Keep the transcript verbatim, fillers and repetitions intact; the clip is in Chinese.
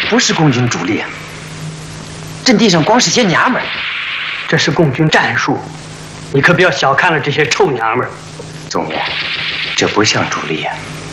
不是共军主力，阵地上光是些娘们儿。 这是共军战术，你可不要小看了这些臭娘们儿。 总务，这不像主力呀、啊。